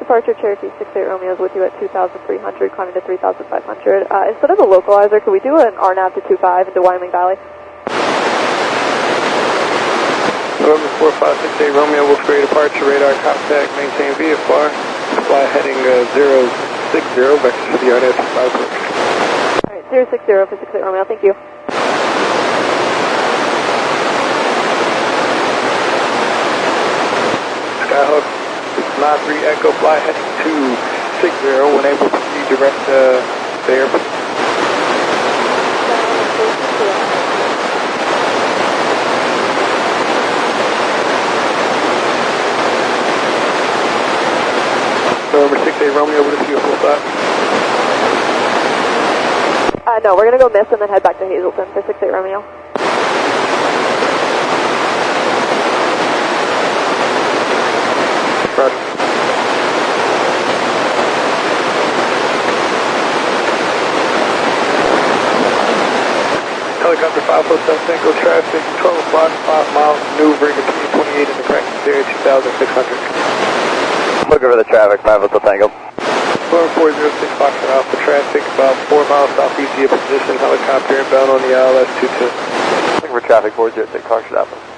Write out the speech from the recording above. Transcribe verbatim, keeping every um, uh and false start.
Departure Cherokee six eight Romeo is with you at two thousand three hundred, climbing to three thousand five hundred. Uh, instead of a localizer, could we do an R NAV to two five into Wyoming Valley? November four five six eight Romeo, Wolf Grey departure, radar contact, maintain V F R, fly heading uh, zero six zero, vector to the R NAV two five. Alright, zero six zero for six eight Romeo, thank you. Skyhawk nine three Echo, fly heading to six zero, when able to redirect uh, the airport. November six eight Romeo, what is your full stop? Uh, no, we're going to go miss and then head back to Hazleton for six eight Romeo. Roger. Helicopter five four seven Tango traffic, twelve o'clock, five miles, maneuvering between twenty-eight and the practice area, two thousand six hundred. Look over the traffic, five Hotel Tango. Four four zero six Foxtrot Alpha traffic, about four miles southeast of your position, helicopter inbound on the I L S two two. Looking for traffic, four zero six Foxtrot Alpha.